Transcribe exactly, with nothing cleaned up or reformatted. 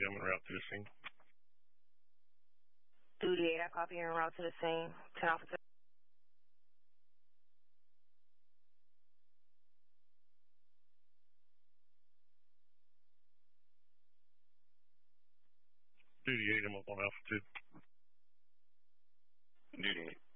I'm en route to the scene. Duty eight, I copy you en route to the scene. ten officer. Duty eight, I'm up on Alpha two. Duty eight.